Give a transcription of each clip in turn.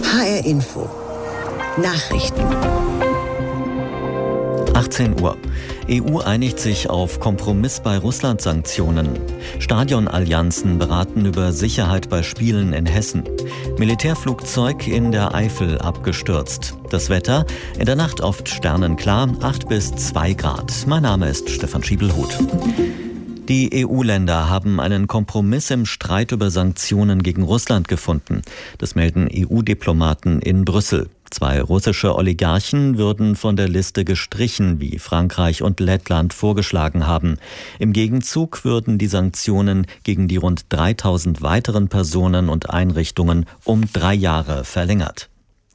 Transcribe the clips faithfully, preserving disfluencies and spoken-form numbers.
H R Info Nachrichten. achtzehn Uhr. E U einigt sich auf Kompromiss bei Russland-Sanktionen. Stadionallianzen beraten über Sicherheit bei Spielen in Hessen. Militärflugzeug in der Eifel abgestürzt. Das Wetter, in der Nacht oft sternenklar, acht bis zwei Grad. Mein Name ist Stefan Schiebelhuth. Die E U-Länder haben einen Kompromiss im Streit über Sanktionen gegen Russland gefunden. Das melden E U-Diplomaten in Brüssel. Zwei russische Oligarchen würden von der Liste gestrichen, wie Frankreich und Lettland vorgeschlagen haben. Im Gegenzug würden die Sanktionen gegen die rund dreitausend weiteren Personen und Einrichtungen um drei Jahre verlängert.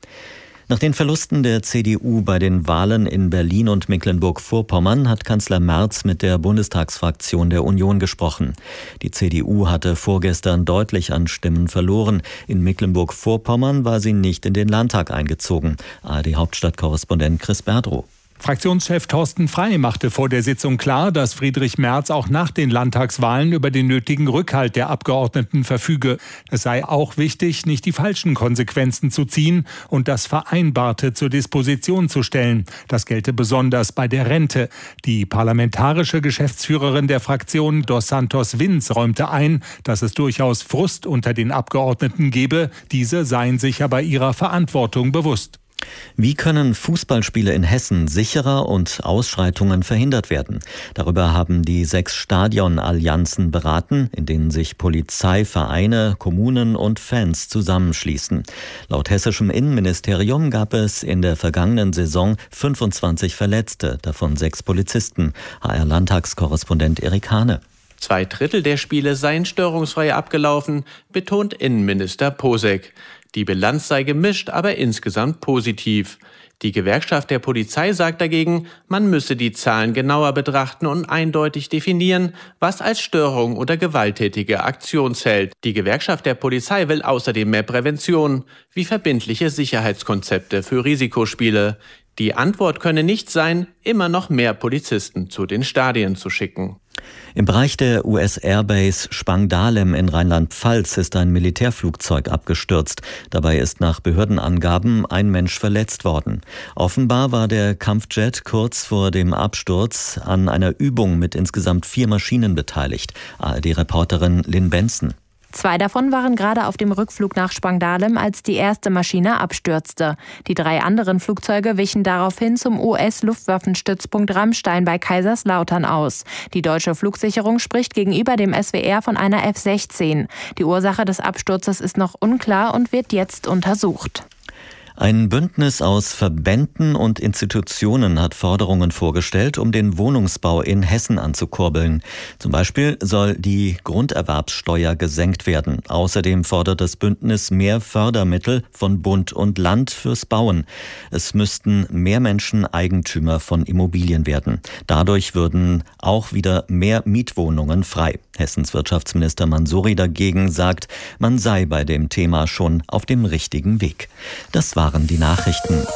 Nach den Verlusten der C D U bei den Wahlen in Berlin und Mecklenburg-Vorpommern hat Kanzler Merz mit der Bundestagsfraktion der Union gesprochen. Die C D U hatte vorgestern deutlich an Stimmen verloren. In Mecklenburg-Vorpommern war sie nicht in den Landtag eingezogen. A R D-Hauptstadtkorrespondent Chris Berdrow. Fraktionschef Thorsten Frey machte vor der Sitzung klar, dass Friedrich Merz auch nach den Landtagswahlen über den nötigen Rückhalt der Abgeordneten verfüge. Es sei auch wichtig, nicht die falschen Konsequenzen zu ziehen und das Vereinbarte zur Disposition zu stellen. Das gelte besonders bei der Rente. Die parlamentarische Geschäftsführerin der Fraktion, Dos Santos Vins, räumte ein, dass es durchaus Frust unter den Abgeordneten gebe. Diese seien sich aber ihrer Verantwortung bewusst. Wie können Fußballspiele in Hessen sicherer und Ausschreitungen verhindert werden? Darüber haben die sechs Stadionallianzen beraten, in denen sich Polizei, Vereine, Kommunen und Fans zusammenschließen. Laut hessischem Innenministerium gab es in der vergangenen Saison fünfundzwanzig Verletzte, davon sechs Polizisten. H R-Landtagskorrespondent Erik Hane. Zwei Drittel der Spiele seien störungsfrei abgelaufen, betont Innenminister Posek. Die Bilanz sei gemischt, aber insgesamt positiv. Die Gewerkschaft der Polizei sagt dagegen, man müsse die Zahlen genauer betrachten und eindeutig definieren, was als Störung oder gewalttätige Aktion zählt. Die Gewerkschaft der Polizei will außerdem mehr Prävention, wie verbindliche Sicherheitskonzepte für Risikospiele. Die Antwort könne nicht sein, immer noch mehr Polizisten zu den Stadien zu schicken. Im Bereich der U S-Airbase Spangdahlem in Rheinland-Pfalz ist ein Militärflugzeug abgestürzt. Dabei ist nach Behördenangaben ein Mensch verletzt worden. Offenbar war der Kampfjet kurz vor dem Absturz an einer Übung mit insgesamt vier Maschinen beteiligt. A R D-Reporterin Lynn Benson. Zwei davon waren gerade auf dem Rückflug nach Spangdahlem, als die erste Maschine abstürzte. Die drei anderen Flugzeuge wichen daraufhin zum U S-Luftwaffenstützpunkt Ramstein bei Kaiserslautern aus. Die deutsche Flugsicherung spricht gegenüber dem S W R von einer F sechzehn. Die Ursache des Absturzes ist noch unklar und wird jetzt untersucht. Ein Bündnis aus Verbänden und Institutionen hat Forderungen vorgestellt, um den Wohnungsbau in Hessen anzukurbeln. Zum Beispiel soll die Grunderwerbssteuer gesenkt werden. Außerdem fordert das Bündnis mehr Fördermittel von Bund und Land fürs Bauen. Es müssten mehr Menschen Eigentümer von Immobilien werden. Dadurch würden auch wieder mehr Mietwohnungen frei. Hessens Wirtschaftsminister Mansouri dagegen sagt, man sei bei dem Thema schon auf dem richtigen Weg. Das waren die Nachrichten.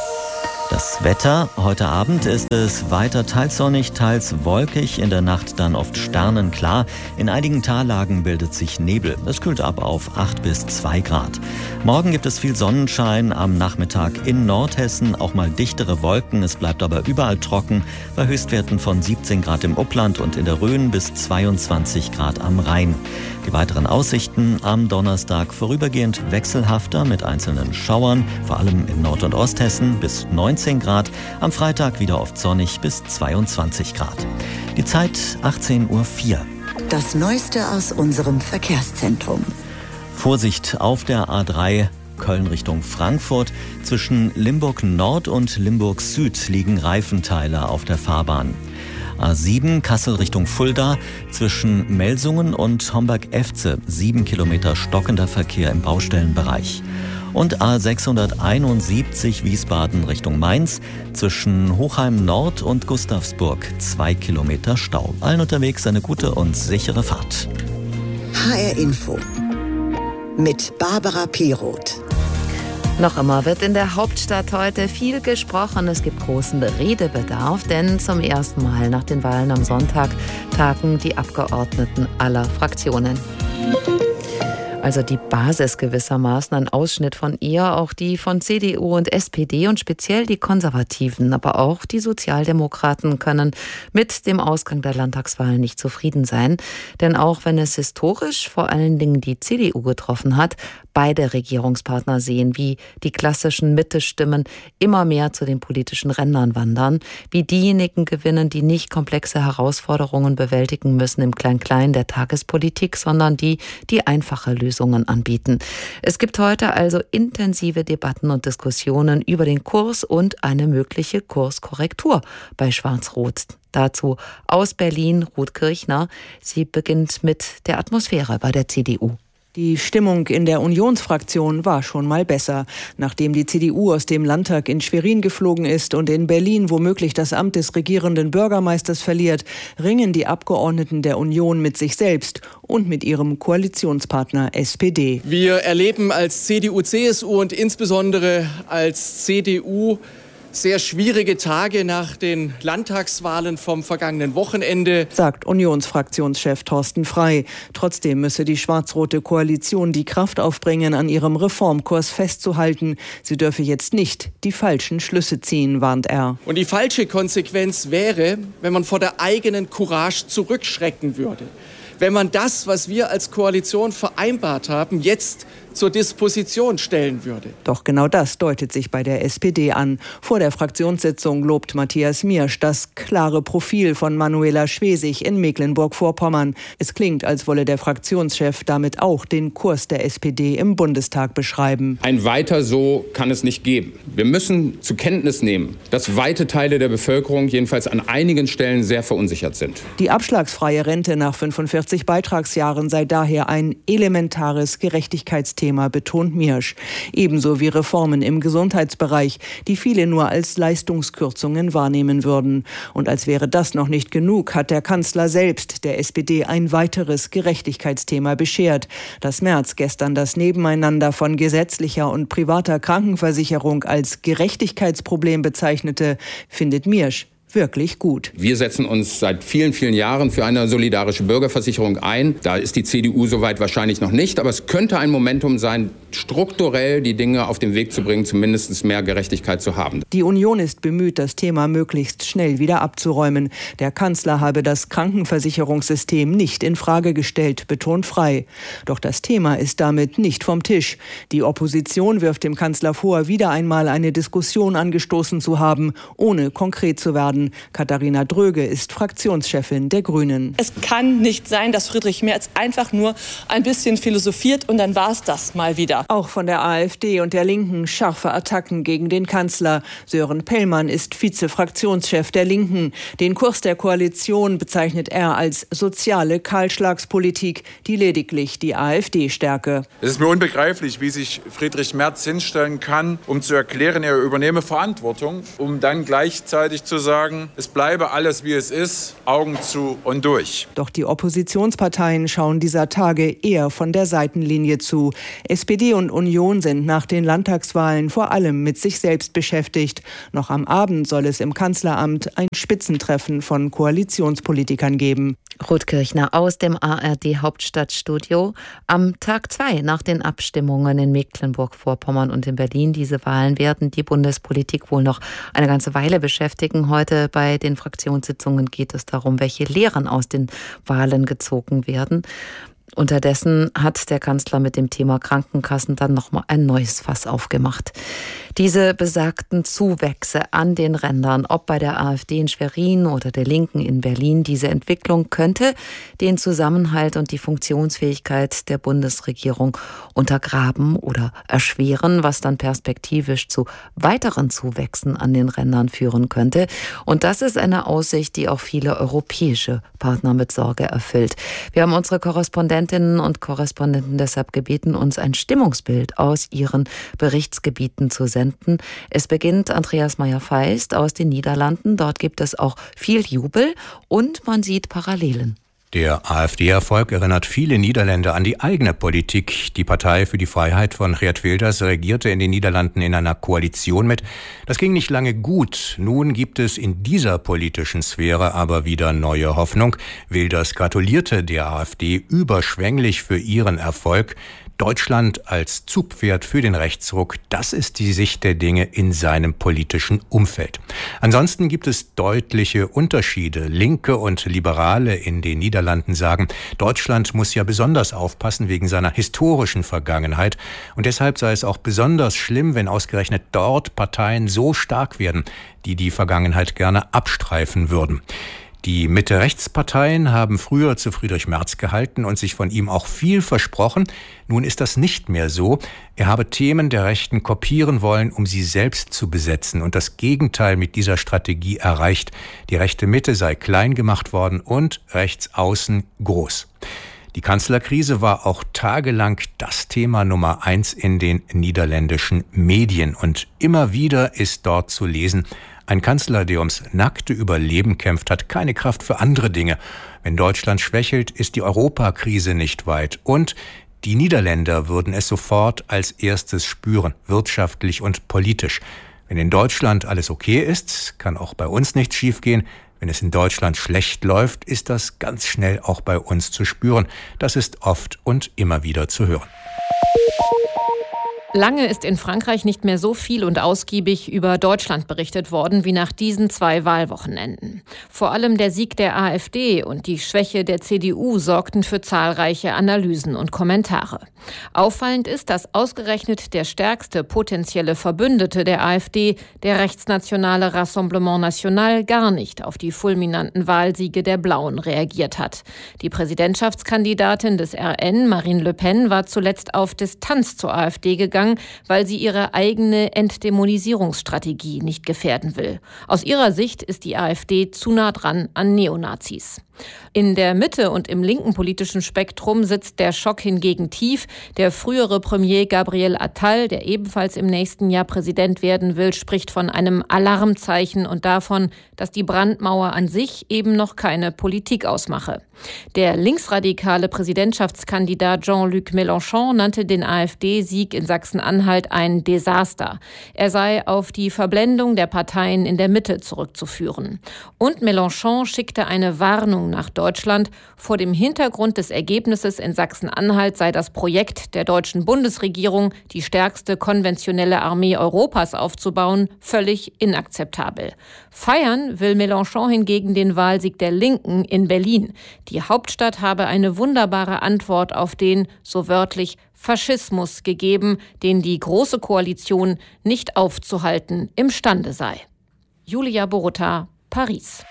Das Wetter. Heute Abend ist es weiter teils sonnig, teils wolkig, in der Nacht dann oft sternenklar. In einigen Tallagen bildet sich Nebel. Es kühlt ab auf acht bis zwei Grad. Morgen gibt es viel Sonnenschein, am Nachmittag in Nordhessen auch mal dichtere Wolken. Es bleibt aber überall trocken, bei Höchstwerten von siebzehn Grad im Upland und in der Rhön bis zweiundzwanzig Grad am Rhein. Die weiteren Aussichten am Donnerstag vorübergehend wechselhafter mit einzelnen Schauern, vor allem in Nord- und Osthessen bis neunzehn Grad. Am Freitag wieder oft sonnig bis zweiundzwanzig Grad. Die Zeit achtzehn Uhr vier. Das Neueste aus unserem Verkehrszentrum. Vorsicht auf der A drei. Köln Richtung Frankfurt. Zwischen Limburg Nord und Limburg Süd liegen Reifenteile auf der Fahrbahn. A sieben Kassel Richtung Fulda, zwischen Melsungen und Homberg-Efze sieben Kilometer stockender Verkehr im Baustellenbereich. Und A sechshunderteinundsiebzig Wiesbaden Richtung Mainz, zwischen Hochheim Nord und Gustavsburg zwei Kilometer Stau. Allen unterwegs eine gute und sichere Fahrt. H R Info mit Barbara Piroth. Noch immer wird in der Hauptstadt heute viel gesprochen. Es gibt großen Redebedarf, denn zum ersten Mal nach den Wahlen am Sonntag tagen die Abgeordneten aller Fraktionen. Also die Basis gewissermaßen, ein Ausschnitt von ihr, auch die von C D U und S P D und speziell die Konservativen, aber auch die Sozialdemokraten können mit dem Ausgang der Landtagswahlen nicht zufrieden sein. Denn auch wenn es historisch vor allen Dingen die C D U getroffen hat, beide Regierungspartner sehen, wie die klassischen Mittestimmen immer mehr zu den politischen Rändern wandern, wie diejenigen gewinnen, die nicht komplexe Herausforderungen bewältigen müssen im Klein-Klein der Tagespolitik, sondern die, die einfache Lösungen anbieten. Es gibt heute also intensive Debatten und Diskussionen über den Kurs und eine mögliche Kurskorrektur bei Schwarz-Rot. Dazu aus Berlin Ruth Kirchner. Sie beginnt mit der Atmosphäre bei der C D U. Die Stimmung in der Unionsfraktion war schon mal besser. Nachdem die C D U aus dem Landtag in Schwerin geflogen ist und in Berlin womöglich das Amt des regierenden Bürgermeisters verliert, ringen die Abgeordneten der Union mit sich selbst und mit ihrem Koalitionspartner S P D. Wir erleben als C D U C S U und insbesondere als C D U sehr schwierige Tage nach den Landtagswahlen vom vergangenen Wochenende, sagt Unionsfraktionschef Thorsten Frey. Trotzdem müsse die schwarz-rote Koalition die Kraft aufbringen, an ihrem Reformkurs festzuhalten. Sie dürfe jetzt nicht die falschen Schlüsse ziehen, warnt er. Und die falsche Konsequenz wäre, wenn man vor der eigenen Courage zurückschrecken würde. Wenn man das, was wir als Koalition vereinbart haben, jetzt zur Disposition stellen würde. Doch genau das deutet sich bei der S P D an. Vor der Fraktionssitzung lobt Matthias Miersch das klare Profil von Manuela Schwesig in Mecklenburg-Vorpommern. Es klingt, als wolle der Fraktionschef damit auch den Kurs der S P D im Bundestag beschreiben. Ein Weiter so kann es nicht geben. Wir müssen zur Kenntnis nehmen, dass weite Teile der Bevölkerung jedenfalls an einigen Stellen sehr verunsichert sind. Die abschlagsfreie Rente nach fünfundvierzig Beitragsjahren sei daher ein elementares Gerechtigkeitsthema, betont Miersch. Ebenso wie Reformen im Gesundheitsbereich, die viele nur als Leistungskürzungen wahrnehmen würden. Und als wäre das noch nicht genug, hat der Kanzler selbst der S P D ein weiteres Gerechtigkeitsthema beschert. Das Merz gestern das Nebeneinander von gesetzlicher und privater Krankenversicherung als Gerechtigkeitsproblem bezeichnete, findet Miersch wirklich gut. Wir setzen uns seit vielen, vielen Jahren für eine solidarische Bürgerversicherung ein. Da ist die C D U soweit wahrscheinlich noch nicht, aber es könnte ein Momentum sein, strukturell die Dinge auf den Weg zu bringen, zumindest mehr Gerechtigkeit zu haben. Die Union ist bemüht, das Thema möglichst schnell wieder abzuräumen. Der Kanzler habe das Krankenversicherungssystem nicht in Frage gestellt, betont Frey. Doch das Thema ist damit nicht vom Tisch. Die Opposition wirft dem Kanzler vor, wieder einmal eine Diskussion angestoßen zu haben, ohne konkret zu werden. Katharina Dröge ist Fraktionschefin der Grünen. Es kann nicht sein, dass Friedrich Merz einfach nur ein bisschen philosophiert und dann war es das mal wieder. Auch von der AfD und der Linken scharfe Attacken gegen den Kanzler. Sören Pellmann ist Vize-Fraktionschef der Linken. Den Kurs der Koalition bezeichnet er als soziale Kahlschlagspolitik, die lediglich die AfD stärke. Es ist mir unbegreiflich, wie sich Friedrich Merz hinstellen kann, um zu erklären, er übernehme Verantwortung, um dann gleichzeitig zu sagen, es bleibe alles, wie es ist, Augen zu und durch. Doch die Oppositionsparteien schauen dieser Tage eher von der Seitenlinie zu. S P D und Union sind nach den Landtagswahlen vor allem mit sich selbst beschäftigt. Noch am Abend soll es im Kanzleramt ein Spitzentreffen von Koalitionspolitikern geben. Ruth Kirchner aus dem A R D-Hauptstadtstudio. Am Tag zwei nach den Abstimmungen in Mecklenburg-Vorpommern und in Berlin. Diese Wahlen werden die Bundespolitik wohl noch eine ganze Weile beschäftigen. Heute bei den Fraktionssitzungen geht es darum, welche Lehren aus den Wahlen gezogen werden. Unterdessen hat der Kanzler mit dem Thema Krankenkassen dann nochmal ein neues Fass aufgemacht. Diese besagten Zuwächse an den Rändern, ob bei der AfD in Schwerin oder der Linken in Berlin, diese Entwicklung könnte den Zusammenhalt und die Funktionsfähigkeit der Bundesregierung untergraben oder erschweren, was dann perspektivisch zu weiteren Zuwächsen an den Rändern führen könnte. Und das ist eine Aussicht, die auch viele europäische Partner mit Sorge erfüllt. Wir haben unsere Korrespondentinnen und Korrespondenten deshalb gebeten, uns ein Stimmungsbild aus ihren Berichtsgebieten zu senden. Es beginnt Andreas Meyer-Feist aus den Niederlanden. Dort gibt es auch viel Jubel und man sieht Parallelen. Der AfD-Erfolg erinnert viele Niederländer an die eigene Politik. Die Partei für die Freiheit von Geert Wilders regierte in den Niederlanden in einer Koalition mit. Das ging nicht lange gut. Nun gibt es in dieser politischen Sphäre aber wieder neue Hoffnung. Wilders gratulierte der AfD überschwänglich für ihren Erfolg. Deutschland als Zugpferd für den Rechtsruck, das ist die Sicht der Dinge in seinem politischen Umfeld. Ansonsten gibt es deutliche Unterschiede. Linke und Liberale in den Niederlanden sagen, Deutschland muss ja besonders aufpassen wegen seiner historischen Vergangenheit. Und deshalb sei es auch besonders schlimm, wenn ausgerechnet dort Parteien so stark werden, die die Vergangenheit gerne abstreifen würden. Die Mitte-Rechts-Parteien haben früher zu Friedrich Merz gehalten und sich von ihm auch viel versprochen. Nun ist das nicht mehr so. Er habe Themen der Rechten kopieren wollen, um sie selbst zu besetzen. Und das Gegenteil mit dieser Strategie erreicht. Die rechte Mitte sei klein gemacht worden und rechts außen groß. Die Kanzlerkrise war auch tagelang das Thema Nummer eins in den niederländischen Medien. Und immer wieder ist dort zu lesen, ein Kanzler, der ums nackte Überleben kämpft, hat keine Kraft für andere Dinge. Wenn Deutschland schwächelt, ist die Europakrise nicht weit. Und die Niederländer würden es sofort als erstes spüren, wirtschaftlich und politisch. Wenn in Deutschland alles okay ist, kann auch bei uns nichts schiefgehen. Wenn es in Deutschland schlecht läuft, ist das ganz schnell auch bei uns zu spüren. Das ist oft und immer wieder zu hören. Lange ist in Frankreich nicht mehr so viel und ausgiebig über Deutschland berichtet worden wie nach diesen zwei Wahlwochenenden. Vor allem der Sieg der AfD und die Schwäche der C D U sorgten für zahlreiche Analysen und Kommentare. Auffallend ist, dass ausgerechnet der stärkste potenzielle Verbündete der AfD, der rechtsnationale Rassemblement National, gar nicht auf die fulminanten Wahlsiege der Blauen reagiert hat. Die Präsidentschaftskandidatin des R N, Marine Le Pen, war zuletzt auf Distanz zur AfD gegangen, weil sie ihre eigene Entdämonisierungsstrategie nicht gefährden will. Aus ihrer Sicht ist die AfD zu nah dran an Neonazis. In der Mitte und im linken politischen Spektrum sitzt der Schock hingegen tief. Der frühere Premier Gabriel Attal, der ebenfalls im nächsten Jahr Präsident werden will, spricht von einem Alarmzeichen und davon, dass die Brandmauer an sich eben noch keine Politik ausmache. Der linksradikale Präsidentschaftskandidat Jean-Luc Mélenchon nannte den AfD-Sieg in Sachsen-Anhalt ein Desaster. Er sei auf die Verblendung der Parteien in der Mitte zurückzuführen. Und Mélenchon schickte eine Warnung nach Deutschland. Vor dem Hintergrund des Ergebnisses in Sachsen-Anhalt sei das Projekt der deutschen Bundesregierung, die stärkste konventionelle Armee Europas aufzubauen, völlig inakzeptabel. Feiern will Mélenchon hingegen den Wahlsieg der Linken in Berlin. Die Hauptstadt habe eine wunderbare Antwort auf den, so wörtlich, Faschismus gegeben, den die Große Koalition nicht aufzuhalten imstande sei. Julia Boruta, Paris.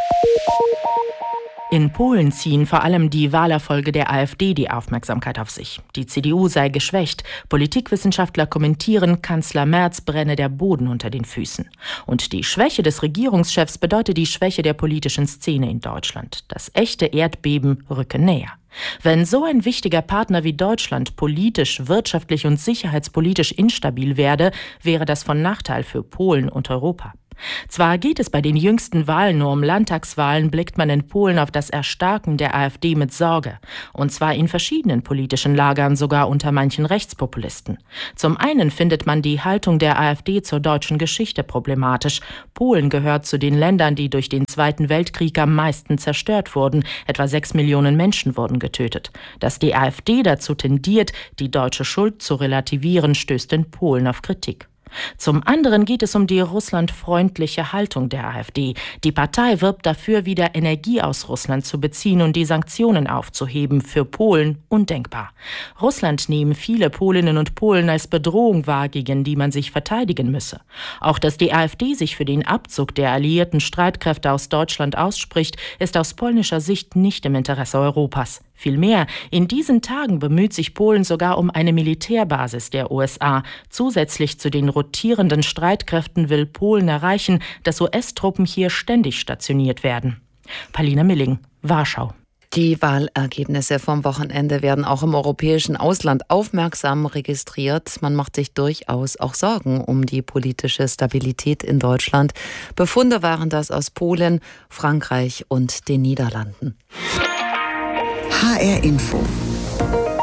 In Polen ziehen vor allem die Wahlerfolge der AfD die Aufmerksamkeit auf sich. Die C D U sei geschwächt. Politikwissenschaftler kommentieren, Kanzler Merz brenne der Boden unter den Füßen. Und die Schwäche des Regierungschefs bedeutet die Schwäche der politischen Szene in Deutschland. Das echte Erdbeben rücke näher. Wenn so ein wichtiger Partner wie Deutschland politisch, wirtschaftlich und sicherheitspolitisch instabil werde, wäre das von Nachteil für Polen und Europa. Zwar geht es bei den jüngsten Wahlen nur um Landtagswahlen, blickt man in Polen auf das Erstarken der AfD mit Sorge. Und zwar in verschiedenen politischen Lagern, sogar unter manchen Rechtspopulisten. Zum einen findet man die Haltung der AfD zur deutschen Geschichte problematisch. Polen gehört zu den Ländern, die durch den Zweiten Weltkrieg am meisten zerstört wurden. Etwa sechs Millionen Menschen wurden getötet. Dass die AfD dazu tendiert, die deutsche Schuld zu relativieren, stößt in Polen auf Kritik. Zum anderen geht es um die russlandfreundliche Haltung der AfD. Die Partei wirbt dafür, wieder Energie aus Russland zu beziehen und die Sanktionen aufzuheben. Für Polen undenkbar. Russland nehmen viele Polinnen und Polen als Bedrohung wahr, gegen die man sich verteidigen müsse. Auch dass die AfD sich für den Abzug der alliierten Streitkräfte aus Deutschland ausspricht, ist aus polnischer Sicht nicht im Interesse Europas. Vielmehr, in diesen Tagen bemüht sich Polen sogar um eine Militärbasis der U S A. Zusätzlich zu den rotierenden Streitkräften will Polen erreichen, dass U S-Truppen hier ständig stationiert werden. Palina Milling, Warschau. Die Wahlergebnisse vom Wochenende werden auch im europäischen Ausland aufmerksam registriert. Man macht sich durchaus auch Sorgen um die politische Stabilität in Deutschland. Befunde waren das aus Polen, Frankreich und den Niederlanden. H R Info.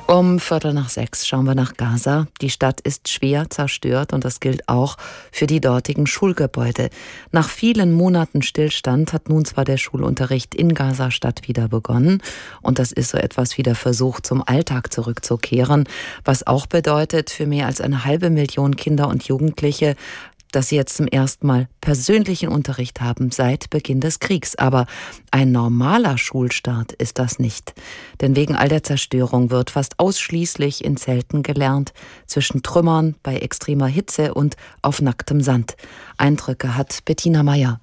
Um Viertel nach sechs schauen wir nach Gaza. Die Stadt ist schwer zerstört und das gilt auch für die dortigen Schulgebäude. Nach vielen Monaten Stillstand hat nun zwar der Schulunterricht in Gaza-Stadt wieder begonnen und das ist so etwas wie der Versuch, zum Alltag zurückzukehren, was auch bedeutet für mehr als eine halbe Million Kinder und Jugendliche, dass sie jetzt zum ersten Mal persönlichen Unterricht haben seit Beginn des Kriegs. Aber ein normaler Schulstart ist das nicht. Denn wegen all der Zerstörung wird fast ausschließlich in Zelten gelernt, zwischen Trümmern, bei extremer Hitze und auf nacktem Sand. Eindrücke hat Bettina Meyer.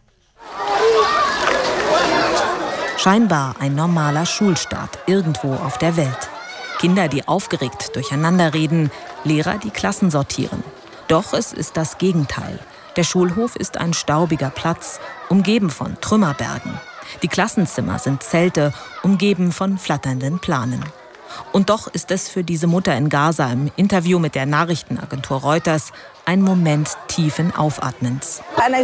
Scheinbar ein normaler Schulstart irgendwo auf der Welt. Kinder, die aufgeregt durcheinander reden, Lehrer, die Klassen sortieren. Doch es ist das Gegenteil. Der Schulhof ist ein staubiger Platz, umgeben von Trümmerbergen. Die Klassenzimmer sind Zelte, umgeben von flatternden Planen. Und doch ist es für diese Mutter in Gaza im Interview mit der Nachrichtenagentur Reuters ein Moment tiefen Aufatmens.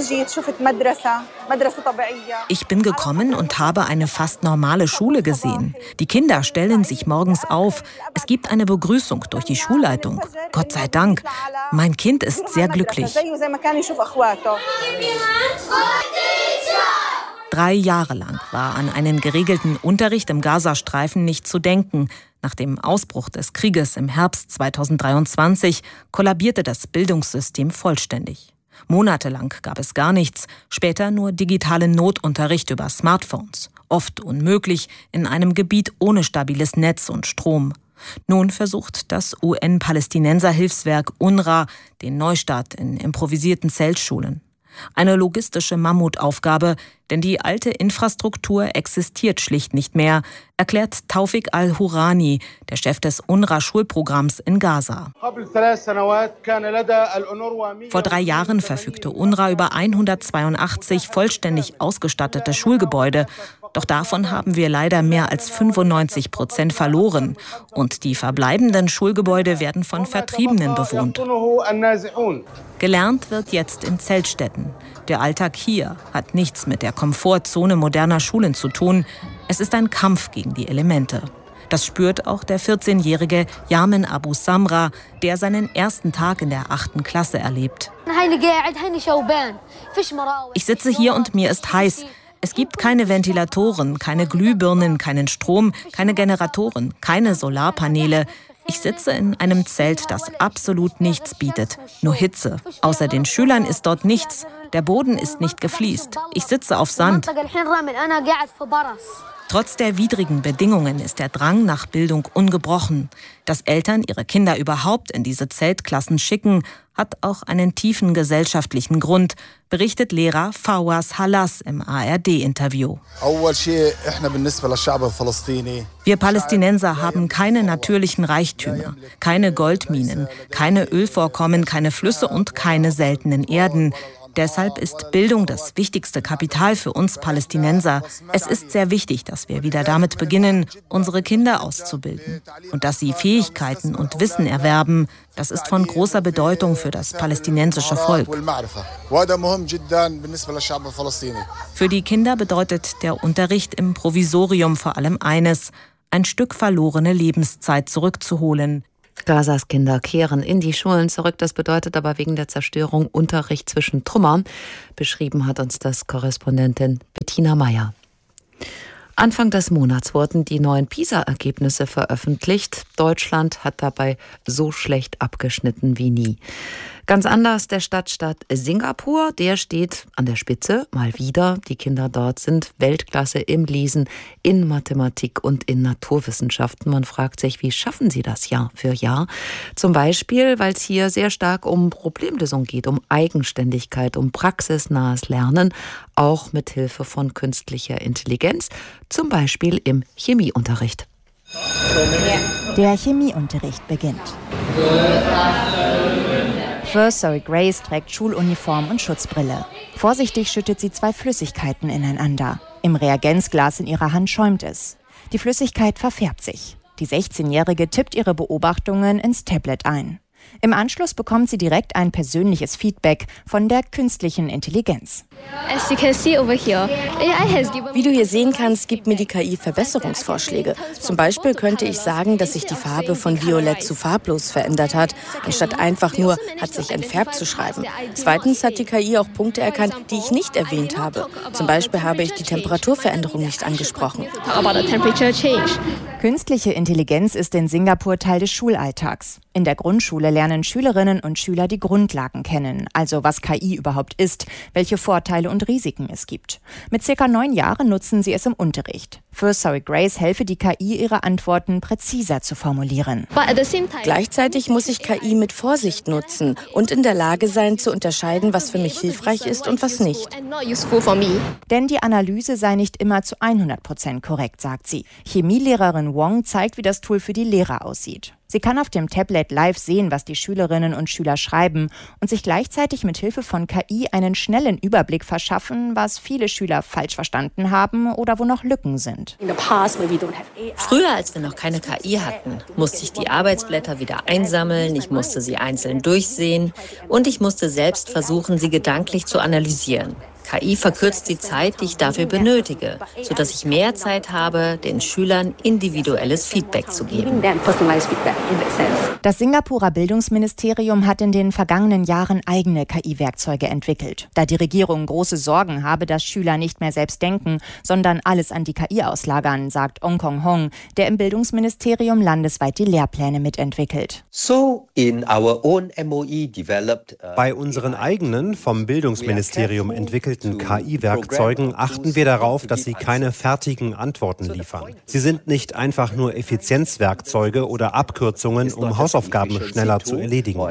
Ich bin gekommen und habe eine fast normale Schule gesehen. Die Kinder stellen sich morgens auf. Es gibt eine Begrüßung durch die Schulleitung. Gott sei Dank. Mein Kind ist sehr glücklich. Drei Jahre lang war an einen geregelten Unterricht im Gazastreifen nicht zu denken. Nach dem Ausbruch des Krieges im Herbst zweitausenddreiundzwanzig kollabierte das Bildungssystem vollständig. Monatelang gab es gar nichts, später nur digitalen Notunterricht über Smartphones. Oft unmöglich in einem Gebiet ohne stabiles Netz und Strom. Nun versucht das U N-Palästinenser-Hilfswerk UNRWA den Neustart in improvisierten Zeltschulen. Eine logistische Mammutaufgabe, denn die alte Infrastruktur existiert schlicht nicht mehr, erklärt Taufik al-Hurani, der Chef des UNRWA-Schulprogramms in Gaza. Vor drei Jahren verfügte UNRWA über hundertzweiundachtzig vollständig ausgestattete Schulgebäude. Doch davon haben wir leider mehr als fünfundneunzig Prozent verloren. Und die verbleibenden Schulgebäude werden von Vertriebenen bewohnt. Gelernt wird jetzt in Zeltstätten. Der Alltag hier hat nichts mit der Komfortzone moderner Schulen zu tun. Es ist ein Kampf gegen die Elemente. Das spürt auch der vierzehnjährige Yamin Abu Samra, der seinen ersten Tag in der achten Klasse erlebt. Ich sitze hier und mir ist heiß. Es gibt keine Ventilatoren, keine Glühbirnen, keinen Strom, keine Generatoren, keine Solarpaneele. Ich sitze in einem Zelt, das absolut nichts bietet, nur Hitze. Außer den Schülern ist dort nichts. Der Boden ist nicht gefliest. Ich sitze auf Sand. Trotz der widrigen Bedingungen ist der Drang nach Bildung ungebrochen. Dass Eltern ihre Kinder überhaupt in diese Zeltklassen schicken, hat auch einen tiefen gesellschaftlichen Grund, berichtet Lehrer Fawaz Halas im A R D-Interview. Wir Palästinenser haben keine natürlichen Reichtümer, keine Goldminen, keine Ölvorkommen, keine Flüsse und keine seltenen Erden. Deshalb ist Bildung das wichtigste Kapital für uns Palästinenser. Es ist sehr wichtig, dass wir wieder damit beginnen, unsere Kinder auszubilden. Und dass sie Fähigkeiten und Wissen erwerben, das ist von großer Bedeutung für das palästinensische Volk. Für die Kinder bedeutet der Unterricht im Provisorium vor allem eines: ein Stück verlorene Lebenszeit zurückzuholen. Gazas Kinder kehren in die Schulen zurück. Das bedeutet aber wegen der Zerstörung Unterricht zwischen Trümmern. Beschrieben hat uns das Korrespondentin Bettina Meyer. Anfang des Monats wurden die neuen PISA-Ergebnisse veröffentlicht. Deutschland hat dabei so schlecht abgeschnitten wie nie. Ganz anders der Stadtstaat Singapur, der steht an der Spitze, mal wieder. Die Kinder dort sind Weltklasse im Lesen, in Mathematik und in Naturwissenschaften. Man fragt sich, wie schaffen sie das Jahr für Jahr? Zum Beispiel, weil es hier sehr stark um Problemlösung geht, um Eigenständigkeit, um praxisnahes Lernen, auch mit Hilfe von künstlicher Intelligenz, zum Beispiel im Chemieunterricht. Der Chemieunterricht beginnt. First Zoe Grace trägt Schuluniform und Schutzbrille. Vorsichtig schüttet sie zwei Flüssigkeiten ineinander. Im Reagenzglas in ihrer Hand schäumt es. Die Flüssigkeit verfärbt sich. Die sechzehnjährige tippt ihre Beobachtungen ins Tablet ein. Im Anschluss bekommt sie direkt ein persönliches Feedback von der künstlichen Intelligenz. Wie du hier sehen kannst, gibt mir die K I Verbesserungsvorschläge. Zum Beispiel könnte ich sagen, dass sich die Farbe von violett zu farblos verändert hat, anstatt einfach nur hat sich entfärbt zu schreiben. Zweitens hat die K I auch Punkte erkannt, die ich nicht erwähnt habe. Zum Beispiel habe ich die Temperaturveränderung nicht angesprochen. Künstliche Intelligenz ist in Singapur Teil des Schulalltags. In der Grundschule lernen Schülerinnen und Schüler die Grundlagen kennen, also was K I überhaupt ist, welche Vorteile und Risiken es gibt. Mit circa neun Jahren nutzen sie es im Unterricht. Für Zoe Grace helfe die K I, ihre Antworten präziser zu formulieren. Gleichzeitig muss ich K I mit Vorsicht nutzen und in der Lage sein, zu unterscheiden, was für mich hilfreich ist und was nicht. Denn die Analyse sei nicht immer zu hundert Prozent korrekt, sagt sie. Chemielehrerin Wong zeigt, wie das Tool für die Lehrer aussieht. Sie kann auf dem Tablet live sehen, was die Schülerinnen und Schüler schreiben und sich gleichzeitig mit Hilfe von K I einen schnellen Überblick verschaffen, was viele Schüler falsch verstanden haben oder wo noch Lücken sind. Früher, als wir noch keine K I hatten, musste ich die Arbeitsblätter wieder einsammeln, ich musste sie einzeln durchsehen und ich musste selbst versuchen, sie gedanklich zu analysieren. K I verkürzt die Zeit, die ich dafür benötige, sodass ich mehr Zeit habe, den Schülern individuelles Feedback zu geben. Das Singapurer Bildungsministerium hat in den vergangenen Jahren eigene K I-Werkzeuge entwickelt. Da die Regierung große Sorgen habe, dass Schüler nicht mehr selbst denken, sondern alles an die K I auslagern, sagt Ong Kong Hong, der im Bildungsministerium landesweit die Lehrpläne mitentwickelt. Bei unseren eigenen, vom Bildungsministerium entwickelten K I-Werkzeugen achten wir darauf, dass sie keine fertigen Antworten liefern. Sie sind nicht einfach nur Effizienzwerkzeuge oder Abkürzungen, um Hausaufgaben schneller zu erledigen.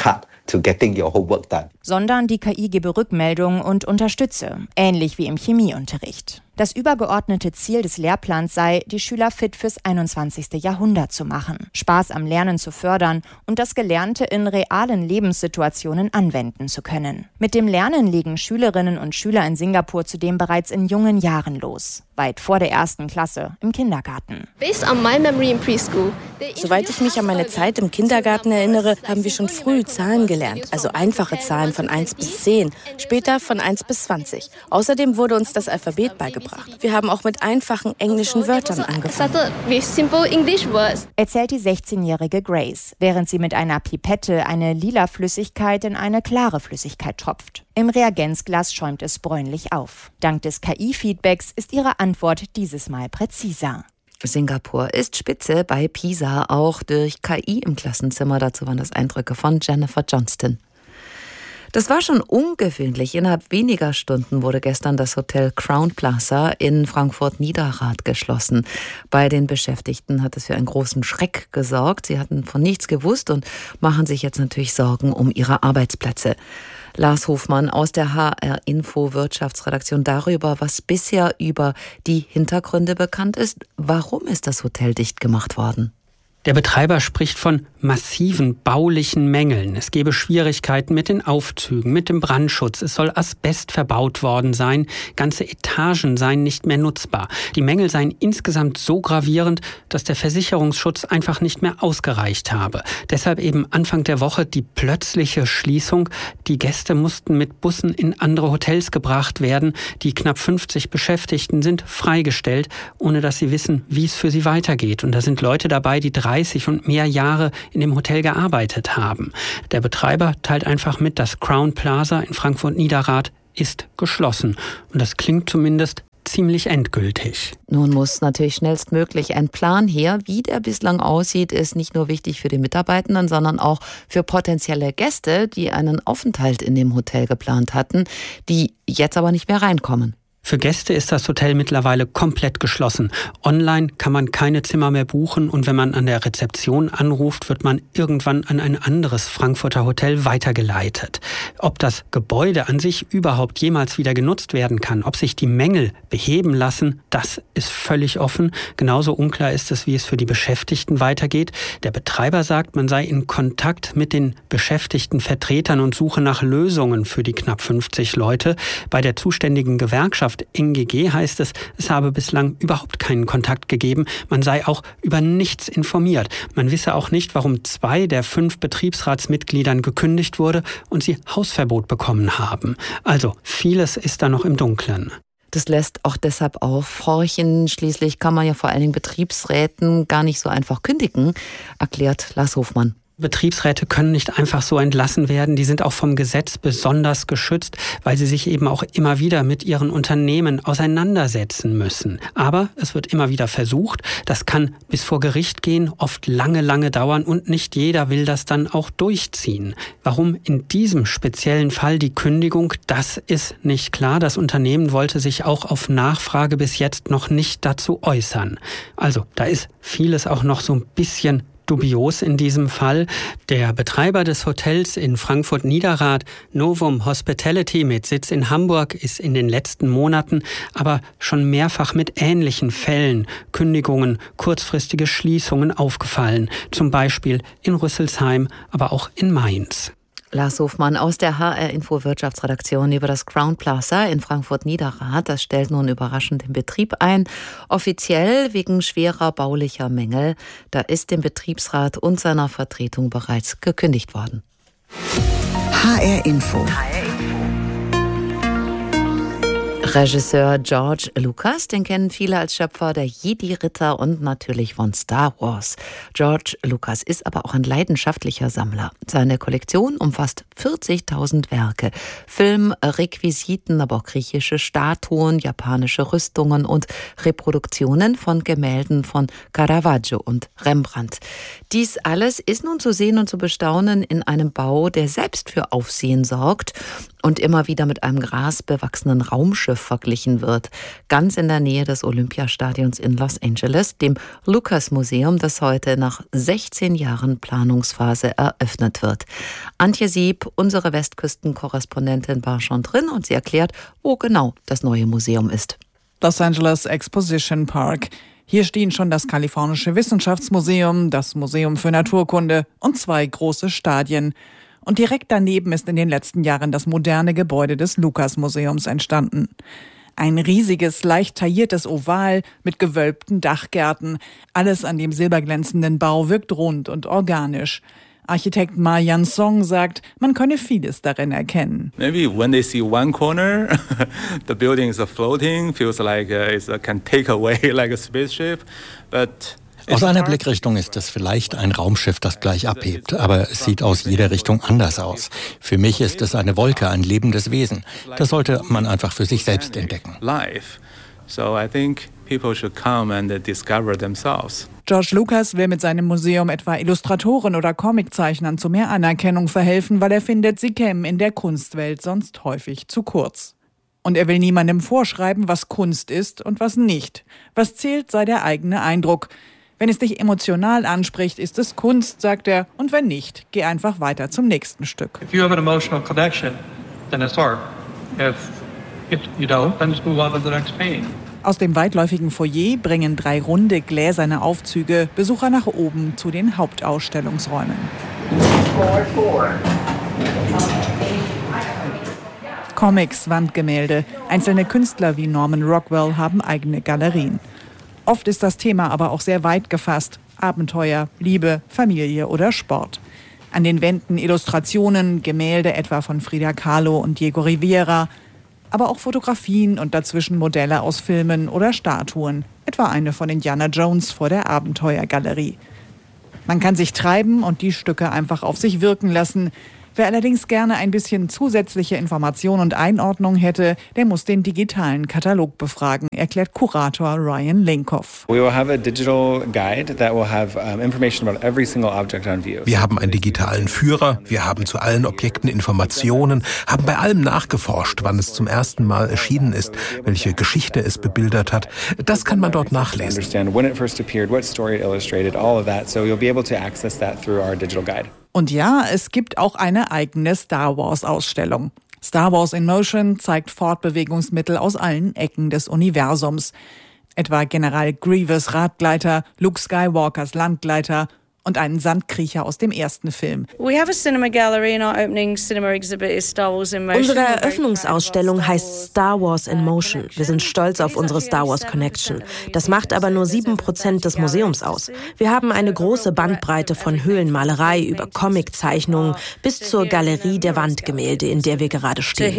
Sondern die K I gebe Rückmeldung und unterstütze, ähnlich wie im Chemieunterricht. Das übergeordnete Ziel des Lehrplans sei, die Schüler fit fürs einundzwanzigste Jahrhundert zu machen, Spaß am Lernen zu fördern und das Gelernte in realen Lebenssituationen anwenden zu können. Mit dem Lernen legen Schülerinnen und Schüler in Singapur zudem bereits in jungen Jahren los, weit vor der ersten Klasse im Kindergarten. Soweit ich mich an meine Zeit im Kindergarten erinnere, haben wir schon früh Zahlen gelernt, also einfache Zahlen von eins bis zehn, später von eins bis zwanzig. Außerdem wurde uns das Alphabet beigebracht. Wir haben auch mit einfachen englischen Wörtern angefangen. Erzählt die sechzehnjährige Grace, während sie mit einer Pipette eine lila Flüssigkeit in eine klare Flüssigkeit tropft. Im Reagenzglas schäumt es bräunlich auf. Dank des K I-Feedbacks ist ihre Antwort dieses Mal präziser. Singapur ist Spitze bei PISA, auch durch K I im Klassenzimmer. Dazu waren das Eindrücke von Jennifer Johnston. Das war schon ungewöhnlich. Innerhalb weniger Stunden wurde gestern das Hotel Crown Plaza in Frankfurt-Niederrad geschlossen. Bei den Beschäftigten hat es für einen großen Schreck gesorgt. Sie hatten von nichts gewusst und machen sich jetzt natürlich Sorgen um ihre Arbeitsplätze. Lars Hofmann aus der H R-Info Wirtschaftsredaktion darüber, was bisher über die Hintergründe bekannt ist. Warum ist das Hotel dicht gemacht worden? Der Betreiber spricht von massiven baulichen Mängeln. Es gebe Schwierigkeiten mit den Aufzügen, mit dem Brandschutz. Es soll Asbest verbaut worden sein. Ganze Etagen seien nicht mehr nutzbar. Die Mängel seien insgesamt so gravierend, dass der Versicherungsschutz einfach nicht mehr ausgereicht habe. Deshalb eben Anfang der Woche die plötzliche Schließung. Die Gäste mussten mit Bussen in andere Hotels gebracht werden. Die knapp fünfzig Beschäftigten sind freigestellt, ohne dass sie wissen, wie es für sie weitergeht. Und da sind Leute dabei, die dreißig und mehr Jahre in dem Hotel gearbeitet haben. Der Betreiber teilt einfach mit, das Crown Plaza in Frankfurt-Niederrad ist geschlossen. Und das klingt zumindest ziemlich endgültig. Nun muss natürlich schnellstmöglich ein Plan her. Wie der bislang aussieht, ist nicht nur wichtig für die Mitarbeitenden, sondern auch für potenzielle Gäste, die einen Aufenthalt in dem Hotel geplant hatten, die jetzt aber nicht mehr reinkommen. Für Gäste ist das Hotel mittlerweile komplett geschlossen. Online kann man keine Zimmer mehr buchen und wenn man an der Rezeption anruft, wird man irgendwann an ein anderes Frankfurter Hotel weitergeleitet. Ob das Gebäude an sich überhaupt jemals wieder genutzt werden kann, ob sich die Mängel beheben lassen, das ist völlig offen. Genauso unklar ist es, wie es für die Beschäftigten weitergeht. Der Betreiber sagt, man sei in Kontakt mit den beschäftigten Vertretern und suche nach Lösungen für die knapp fünfzig Leute. Bei der zuständigen Gewerkschaft Gewerkschaft N G G heißt es, es habe bislang überhaupt keinen Kontakt gegeben. Man sei auch über nichts informiert. Man wisse auch nicht, warum zwei der fünf Betriebsratsmitgliedern gekündigt wurde und sie Hausverbot bekommen haben. Also vieles ist da noch im Dunkeln. Das lässt auch deshalb aufhorchen. Schließlich kann man ja vor allen Dingen Betriebsräten gar nicht so einfach kündigen, erklärt Lars Hofmann. Betriebsräte können nicht einfach so entlassen werden. Die sind auch vom Gesetz besonders geschützt, weil sie sich eben auch immer wieder mit ihren Unternehmen auseinandersetzen müssen. Aber es wird immer wieder versucht. Das kann bis vor Gericht gehen, oft lange, lange dauern und nicht jeder will das dann auch durchziehen. Warum in diesem speziellen Fall die Kündigung, das ist nicht klar. Das Unternehmen wollte sich auch auf Nachfrage bis jetzt noch nicht dazu äußern. Also da ist vieles auch noch so ein bisschen dubios in diesem Fall. Der Betreiber des Hotels in Frankfurt-Niederrad, Novum Hospitality mit Sitz in Hamburg, ist in den letzten Monaten aber schon mehrfach mit ähnlichen Fällen, Kündigungen, kurzfristige Schließungen aufgefallen. Zum Beispiel in Rüsselsheim, aber auch in Mainz. Lars Hofmann aus der H R-Info Wirtschaftsredaktion über das Crown Plaza in Frankfurt-Niederrad. Das stellt nun überraschend den Betrieb ein. Offiziell wegen schwerer baulicher Mängel. Da ist dem Betriebsrat und seiner Vertretung bereits gekündigt worden. H R-Info. Regisseur George Lucas, den kennen viele als Schöpfer der Jedi-Ritter und natürlich von Star Wars. George Lucas ist aber auch ein leidenschaftlicher Sammler. Seine Kollektion umfasst vierzigtausend Werke. Film, Requisiten, aber auch griechische Statuen, japanische Rüstungen und Reproduktionen von Gemälden von Caravaggio und Rembrandt. Dies alles ist nun zu sehen und zu bestaunen in einem Bau, der selbst für Aufsehen sorgt und immer wieder mit einem grasbewachsenen Raumschiff verglichen wird. Ganz in der Nähe des Olympiastadions in Los Angeles, dem Lucas Museum, das heute nach sechzehn Jahren Planungsphase eröffnet wird. Antje Sieb, unsere Westküstenkorrespondentin, war schon drin und sie erklärt, wo genau das neue Museum ist. Los Angeles Exposition Park. Hier stehen schon das Kalifornische Wissenschaftsmuseum, das Museum für Naturkunde und zwei große Stadien. Und direkt daneben ist in den letzten Jahren das moderne Gebäude des Lucas-Museums entstanden. Ein riesiges, leicht tailliertes Oval mit gewölbten Dachgärten. Alles an dem silberglänzenden Bau wirkt rund und organisch. Architekt Ma Yan-song sagt, man könne vieles darin erkennen. Maybe when they see one corner, the building is floating, feels like it can take away like a spaceship, but aus einer Blickrichtung ist es vielleicht ein Raumschiff, das gleich abhebt, aber es sieht aus jeder Richtung anders aus. Für mich ist es eine Wolke, ein lebendes Wesen. Das sollte man einfach für sich selbst entdecken. George Lucas will mit seinem Museum etwa Illustratoren oder Comiczeichnern zu mehr Anerkennung verhelfen, weil er findet, sie kämen in der Kunstwelt sonst häufig zu kurz. Und er will niemandem vorschreiben, was Kunst ist und was nicht. Was zählt, sei der eigene Eindruck. Wenn es dich emotional anspricht, ist es Kunst, sagt er. Und wenn nicht, geh einfach weiter zum nächsten Stück. If you have an emotional connection, then it's art. If, if you don't, then just move on to the next painting. Aus dem weitläufigen Foyer bringen drei runde gläserne Aufzüge Besucher nach oben zu den Hauptausstellungsräumen. Comics, Wandgemälde, einzelne Künstler wie Norman Rockwell haben eigene Galerien. Oft ist das Thema aber auch sehr weit gefasst. Abenteuer, Liebe, Familie oder Sport. An den Wänden Illustrationen, Gemälde etwa von Frida Kahlo und Diego Rivera, aber auch Fotografien und dazwischen Modelle aus Filmen oder Statuen, etwa eine von Indiana Jones vor der Abenteuergalerie. Man kann sich treiben und die Stücke einfach auf sich wirken lassen. Wer allerdings gerne ein bisschen zusätzliche Information und Einordnung hätte, der muss den digitalen Katalog befragen, erklärt Kurator Ryan Linkoff. Wir haben einen digitalen Führer, wir haben zu allen Objekten Informationen, haben bei allem nachgeforscht, wann es zum ersten Mal erschienen ist, welche Geschichte es bebildert hat. Das kann man dort nachlesen. Und ja, es gibt auch eine eigene Star Wars-Ausstellung. Star Wars in Motion zeigt Fortbewegungsmittel aus allen Ecken des Universums. Etwa General Grievous Radgleiter, Luke Skywalkers Landgleiter und einen Sandkriecher aus dem ersten Film. Unsere Eröffnungsausstellung heißt Star Wars in Motion. Wir sind stolz auf unsere Star Wars Connection. Das macht aber nur sieben Prozent des Museums aus. Wir haben eine große Bandbreite von Höhlenmalerei über Comiczeichnungen bis zur Galerie der Wandgemälde, in der wir gerade stehen.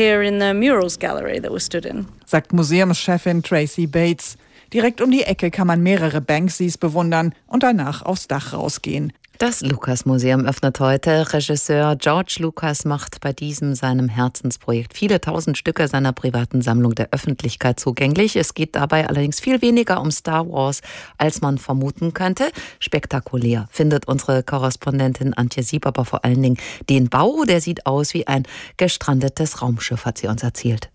Sagt Museumschefin Tracy Bates. Direkt um die Ecke kann man mehrere Banksys bewundern und danach aufs Dach rausgehen. Das Lucas-Museum öffnet heute. Regisseur George Lucas macht bei diesem seinem Herzensprojekt viele tausend Stücke seiner privaten Sammlung der Öffentlichkeit zugänglich. Es geht dabei allerdings viel weniger um Star Wars, als man vermuten könnte. Spektakulär findet unsere Korrespondentin Antje Sieb aber vor allen Dingen den Bau. Der sieht aus wie ein gestrandetes Raumschiff, hat sie uns erzählt.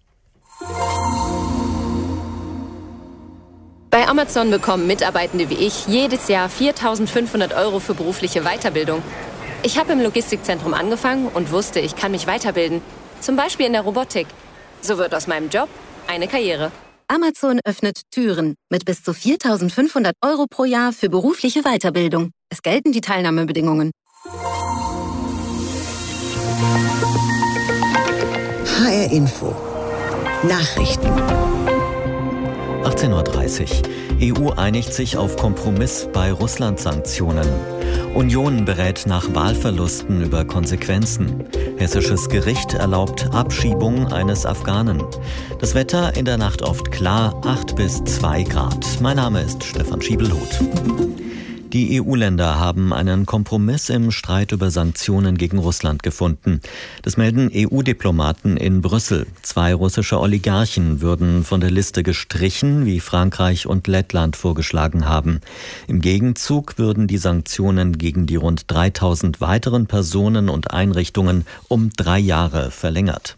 Bei Amazon bekommen Mitarbeitende wie ich jedes Jahr viertausendfünfhundert Euro für berufliche Weiterbildung. Ich habe im Logistikzentrum angefangen und wusste, ich kann mich weiterbilden. Zum Beispiel in der Robotik. So wird aus meinem Job eine Karriere. Amazon öffnet Türen mit bis zu viertausendfünfhundert Euro pro Jahr für berufliche Weiterbildung. Es gelten die Teilnahmebedingungen. H R Info. Nachrichten. achtzehn Uhr dreißig. E U einigt sich auf Kompromiss bei Russland-Sanktionen. Union berät nach Wahlverlusten über Konsequenzen. Hessisches Gericht erlaubt Abschiebung eines Afghanen. Das Wetter in der Nacht oft klar, acht bis zwei Grad. Mein Name ist Stefan Schiebelhuth. Die E U-Länder haben einen Kompromiss im Streit über Sanktionen gegen Russland gefunden. Das melden E U-Diplomaten in Brüssel. Zwei russische Oligarchen würden von der Liste gestrichen, wie Frankreich und Lettland vorgeschlagen haben. Im Gegenzug würden die Sanktionen gegen die rund dreitausend weiteren Personen und Einrichtungen um drei Jahre verlängert.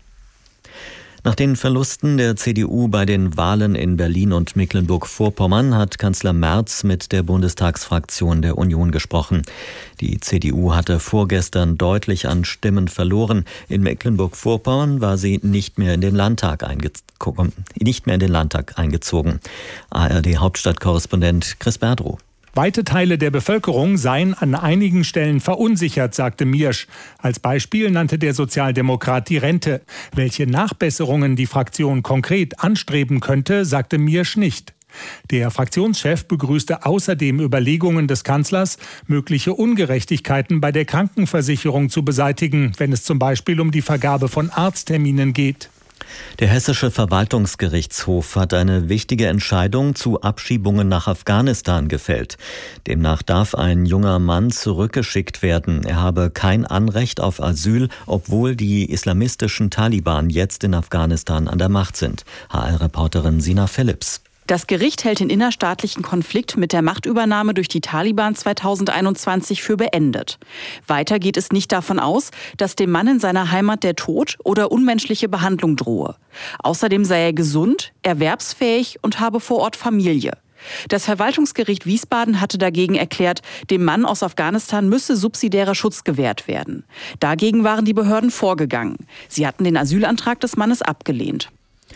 Nach den Verlusten der C D U bei den Wahlen in Berlin und Mecklenburg-Vorpommern hat Kanzler Merz mit der Bundestagsfraktion der Union gesprochen. Die C D U hatte vorgestern deutlich an Stimmen verloren. In Mecklenburg-Vorpommern war sie nicht mehr in den Landtag eingezogen. Nicht mehr in den Landtag eingezogen. A R D-Hauptstadtkorrespondent Chris Berdrow. Weite Teile der Bevölkerung seien an einigen Stellen verunsichert, sagte Miersch. Als Beispiel nannte der Sozialdemokrat die Rente. Welche Nachbesserungen die Fraktion konkret anstreben könnte, sagte Miersch nicht. Der Fraktionschef begrüßte außerdem Überlegungen des Kanzlers, mögliche Ungerechtigkeiten bei der Krankenversicherung zu beseitigen, wenn es zum Beispiel um die Vergabe von Arztterminen geht. Der Hessische Verwaltungsgerichtshof hat eine wichtige Entscheidung zu Abschiebungen nach Afghanistan gefällt. Demnach darf ein junger Mann zurückgeschickt werden. Er habe kein Anrecht auf Asyl, obwohl die islamistischen Taliban jetzt in Afghanistan an der Macht sind. H R-Reporterin Sina Phillips. Das Gericht hält den innerstaatlichen Konflikt mit der Machtübernahme durch die Taliban zweitausendeinundzwanzig für beendet. Weiter geht es nicht davon aus, dass dem Mann in seiner Heimat der Tod oder unmenschliche Behandlung drohe. Außerdem sei er gesund, erwerbsfähig und habe vor Ort Familie. Das Verwaltungsgericht Wiesbaden hatte dagegen erklärt, dem Mann aus Afghanistan müsse subsidiärer Schutz gewährt werden. Dagegen waren die Behörden vorgegangen. Sie hatten den Asylantrag des Mannes abgelehnt.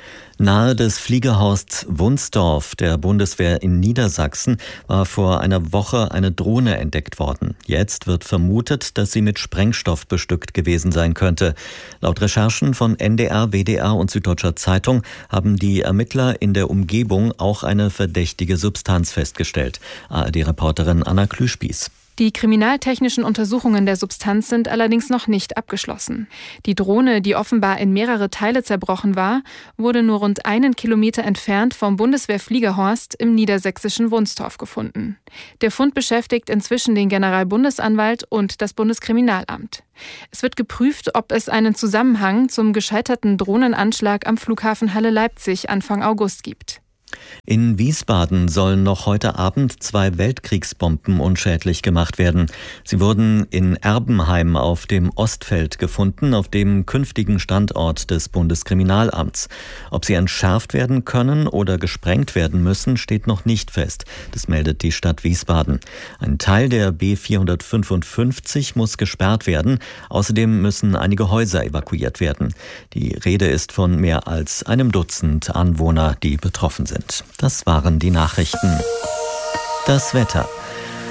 Nahe des Fliegerhorsts Wunsdorf der Bundeswehr in Niedersachsen war vor einer Woche eine Drohne entdeckt worden. Jetzt wird vermutet, dass sie mit Sprengstoff bestückt gewesen sein könnte. Laut Recherchen von N D R, W D R und Süddeutscher Zeitung haben die Ermittler in der Umgebung auch eine verdächtige Substanz festgestellt. A R D-Reporterin Anna Klüspieß. Die kriminaltechnischen Untersuchungen der Substanz sind allerdings noch nicht abgeschlossen. Die Drohne, die offenbar in mehrere Teile zerbrochen war, wurde nur rund einen Kilometer entfernt vom Bundeswehrfliegerhorst im niedersächsischen Wunstorf gefunden. Der Fund beschäftigt inzwischen den Generalbundesanwalt und das Bundeskriminalamt. Es wird geprüft, ob es einen Zusammenhang zum gescheiterten Drohnenanschlag am Flughafen Halle-Leipzig Anfang August gibt. In Wiesbaden sollen noch heute Abend zwei Weltkriegsbomben unschädlich gemacht werden. Sie wurden in Erbenheim auf dem Ostfeld gefunden, auf dem künftigen Standort des Bundeskriminalamts. Ob sie entschärft werden können oder gesprengt werden müssen, steht noch nicht fest. Das meldet die Stadt Wiesbaden. Ein Teil der B vierhundertfünfundfünfzig muss gesperrt werden. Außerdem müssen einige Häuser evakuiert werden. Die Rede ist von mehr als einem Dutzend Anwohner, die betroffen sind. Das waren die Nachrichten. Das Wetter.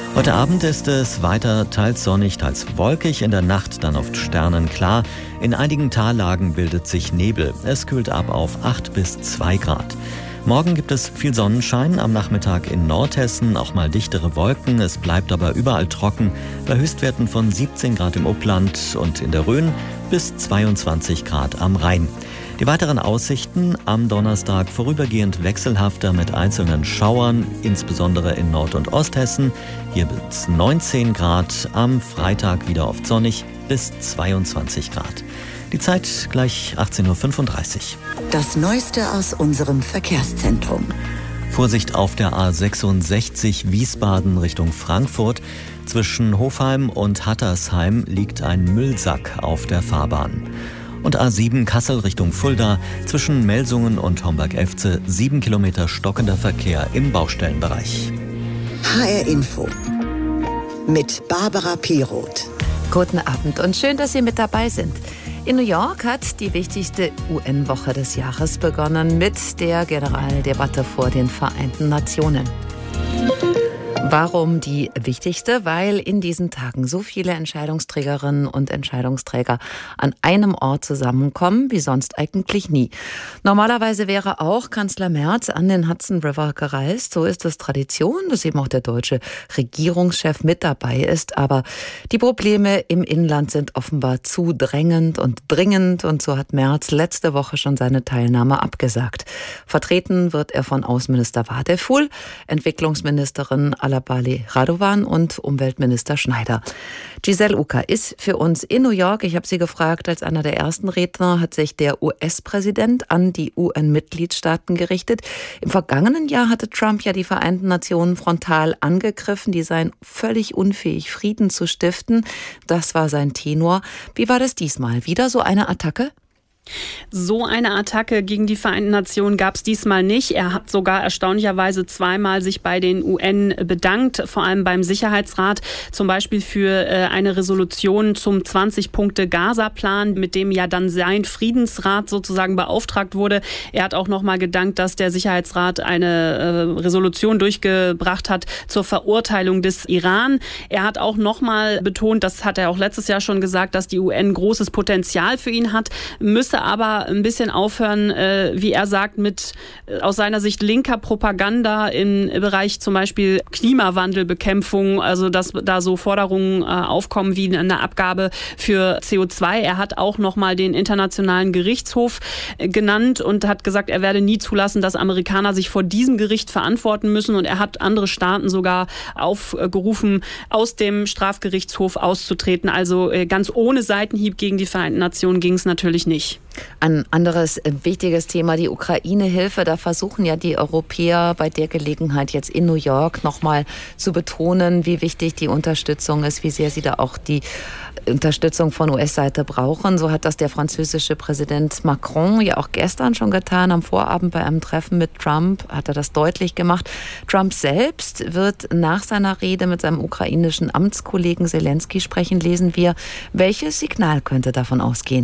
Heute Abend ist es weiter teils sonnig, teils wolkig, in der Nacht dann oft sternenklar. In einigen Tallagen bildet sich Nebel. Es kühlt ab auf acht bis zwei Grad. Morgen gibt es viel Sonnenschein, am Nachmittag in Nordhessen auch mal dichtere Wolken. Es bleibt aber überall trocken, bei Höchstwerten von siebzehn Grad im Upland und in der Rhön bis zweiundzwanzig Grad am Rhein. Die weiteren Aussichten am Donnerstag vorübergehend wechselhafter mit einzelnen Schauern, insbesondere in Nord- und Osthessen. Hier bis neunzehn Grad, am Freitag wieder oft sonnig bis zweiundzwanzig Grad. Die Zeit gleich achtzehn Uhr fünfunddreißig. Das Neueste aus unserem Verkehrszentrum. Vorsicht auf der A sechsundsechzig Wiesbaden Richtung Frankfurt. Zwischen Hofheim und Hattersheim liegt ein Müllsack auf der Fahrbahn. Und A sieben Kassel Richtung Fulda, zwischen Melsungen und Homberg-Efze, sieben Kilometer stockender Verkehr im Baustellenbereich. H R Info mit Barbara Piroth. Guten Abend und schön, dass Sie mit dabei sind. In New York hat die wichtigste U N-Woche des Jahres begonnen mit der Generaldebatte vor den Vereinten Nationen. Warum die wichtigste? Weil in diesen Tagen so viele Entscheidungsträgerinnen und Entscheidungsträger an einem Ort zusammenkommen, wie sonst eigentlich nie. Normalerweise wäre auch Kanzler Merz an den Hudson River gereist. So ist es Tradition, dass eben auch der deutsche Regierungschef mit dabei ist. Aber die Probleme im Inland sind offenbar zu drängend und dringend. Und so hat Merz letzte Woche schon seine Teilnahme abgesagt. Vertreten wird er von Außenminister Wadeful, Entwicklungsministerin Alabali Radovan und Umweltminister Schneider. Giselle Ucker ist für uns in New York. Ich habe sie gefragt, als einer der ersten Redner hat sich der U S-Präsident an die U N-Mitgliedstaaten gerichtet. Im vergangenen Jahr hatte Trump ja die Vereinten Nationen frontal angegriffen. Die seien völlig unfähig, Frieden zu stiften. Das war sein Tenor. Wie war das diesmal? Wieder so eine Attacke? So eine Attacke gegen die Vereinten Nationen gab es diesmal nicht. Er hat sogar erstaunlicherweise zweimal sich bei den U N bedankt, vor allem beim Sicherheitsrat, zum Beispiel für eine Resolution zum zwanzig-Punkte-Gaza-Plan, mit dem ja dann sein Friedensrat sozusagen beauftragt wurde. Er hat auch nochmal gedankt, dass der Sicherheitsrat eine Resolution durchgebracht hat zur Verurteilung des Iran. Er hat auch nochmal betont, das hat er auch letztes Jahr schon gesagt, dass die U N großes Potenzial für ihn hat, müsse aber ein bisschen aufhören, äh, wie er sagt, mit äh, aus seiner Sicht linker Propaganda im Bereich zum Beispiel Klimawandelbekämpfung, also dass da so Forderungen äh, aufkommen wie eine Abgabe für C O zwei. Er hat auch nochmal den Internationalen Gerichtshof äh, genannt und hat gesagt, er werde nie zulassen, dass Amerikaner sich vor diesem Gericht verantworten müssen, und er hat andere Staaten sogar aufgerufen, aus dem Strafgerichtshof auszutreten. Also äh, ganz ohne Seitenhieb gegen die Vereinten Nationen ging es natürlich nicht. Ein anderes wichtiges Thema, die Ukraine-Hilfe. Da versuchen ja die Europäer bei der Gelegenheit jetzt in New York nochmal zu betonen, wie wichtig die Unterstützung ist, wie sehr sie da auch die Unterstützung von U S-Seite brauchen. So hat das der französische Präsident Macron ja auch gestern schon getan. Am Vorabend bei einem Treffen mit Trump hat er das deutlich gemacht. Trump selbst wird nach seiner Rede mit seinem ukrainischen Amtskollegen Zelensky sprechen. Lesen wir, welches Signal könnte davon ausgehen?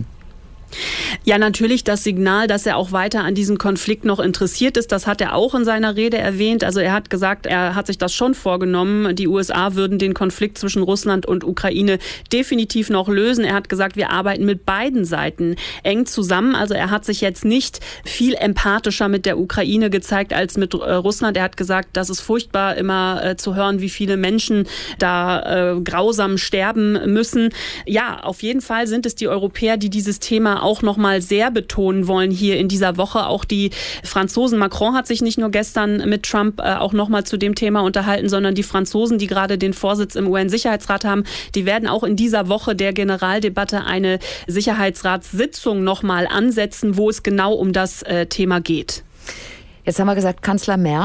Ja, natürlich das Signal, dass er auch weiter an diesem Konflikt noch interessiert ist. Das hat er auch in seiner Rede erwähnt. Also er hat gesagt, er hat sich das schon vorgenommen. Die U S A würden den Konflikt zwischen Russland und Ukraine definitiv noch lösen. Er hat gesagt, wir arbeiten mit beiden Seiten eng zusammen. Also er hat sich jetzt nicht viel empathischer mit der Ukraine gezeigt als mit Russland. Er hat gesagt, das ist furchtbar, immer äh, zu hören, wie viele Menschen da äh, grausam sterben müssen. Ja, auf jeden Fall sind es die Europäer, die dieses Thema auch noch mal sehr betonen wollen hier in dieser Woche. Auch die Franzosen, Macron hat sich nicht nur gestern mit Trump äh, auch noch mal zu dem Thema unterhalten, sondern die Franzosen, die gerade den Vorsitz im U N-Sicherheitsrat haben, die werden auch in dieser Woche der Generaldebatte eine Sicherheitsratssitzung noch mal ansetzen, wo es genau um das äh, Thema geht. Jetzt haben wir gesagt, Kanzler Merz